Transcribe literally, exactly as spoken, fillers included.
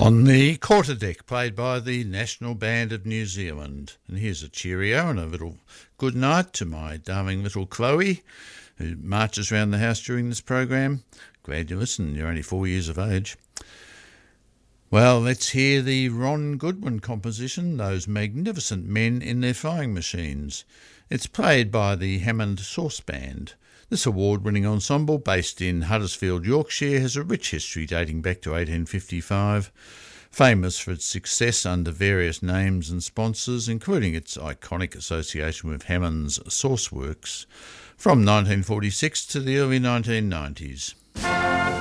On the quarterdeck, played by the National Band of New Zealand. And here's a cheerio and a little good night to my darling little Chloe, who marches around the house during this program. Glad you listen, you're only four years of age. Well, let's hear the Ron Goodwin composition, Those Magnificent Men in Their Flying Machines. It's played by the Hammond Source Band. This award-winning ensemble, based in Huddersfield, Yorkshire, has a rich history dating back to eighteen fifty-five, famous for its success under various names and sponsors, including its iconic association with Hammond's Source Works from nineteen forty-six to the early nineteen nineties.